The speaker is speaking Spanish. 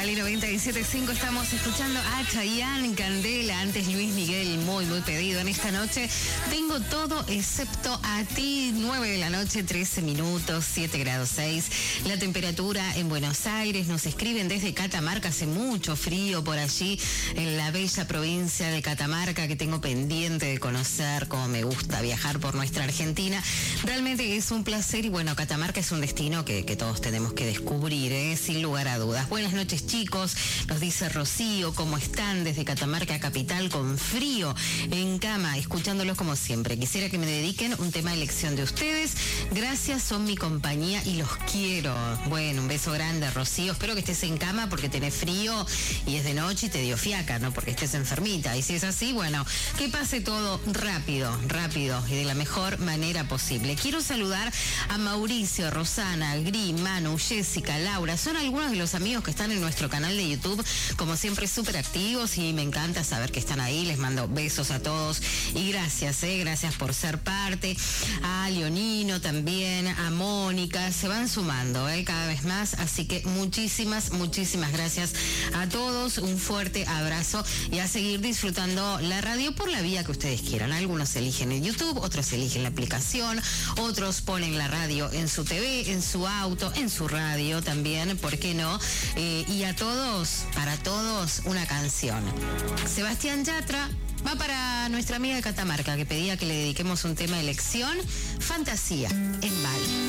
Dale 97.5, estamos escuchando a Chayanne, Candela, antes Luis Miguel, muy pedido en esta noche. Tengo todo excepto a ti, 9 de la noche, 13 minutos, 7 grados 6. La temperatura en Buenos Aires, nos escriben desde Catamarca, hace mucho frío por allí, en la bella provincia de Catamarca, que tengo pendiente de conocer, como me gusta viajar por nuestra Argentina. Realmente es un placer y bueno, Catamarca es un destino que todos tenemos que descubrir, sin lugar a dudas. Buenas noches, chicos, nos dice Rocío, ¿cómo están? Desde Catamarca capital, con frío, en cama, escuchándolos como siempre. Quisiera que me dediquen un tema de elección de ustedes. Gracias, son mi compañía y los quiero. Bueno, un beso grande, Rocío. Espero que estés en cama porque tenés frío y es de noche y te dio fiaca, no porque estés enfermita. Y si es así, bueno, que pase todo rápido y de la mejor manera posible. Quiero saludar a Mauricio, Rosana, Gri, Manu, Jessica, Laura. Son algunos de los amigos que están en nuestro canal de YouTube, como siempre súper activos, y me encanta saber que están ahí. Les mando besos a todos y gracias por ser parte. A Leonino también, a Mónica, se van sumando cada vez más, así que muchísimas gracias a todos, un fuerte abrazo y a seguir disfrutando la radio por la vía que ustedes quieran. Algunos eligen en YouTube, otros eligen la aplicación, otros ponen la radio en su TV, en su auto, en su radio también, ¿por qué no? Y a todos, para todos, una canción. Sebastián Yatra va para nuestra amiga de Catamarca, que pedía que le dediquemos un tema de elección, Fantasía, en Bali.